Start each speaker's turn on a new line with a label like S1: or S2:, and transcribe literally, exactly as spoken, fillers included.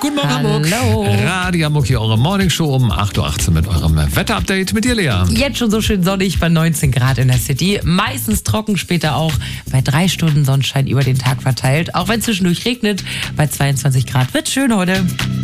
S1: Guten Morgen,
S2: Hallo.
S1: Hamburg. Radio Hamburg hier, eure Morningshow um acht Uhr achtzehn mit eurem Wetterupdate mit dir, Lea.
S2: Jetzt schon so schön sonnig bei neunzehn Grad in der City. Meistens trocken, später auch bei drei Stunden Sonnenschein über den Tag verteilt. Auch wenn zwischendurch regnet, bei zweiundzwanzig Grad. Wird schön heute.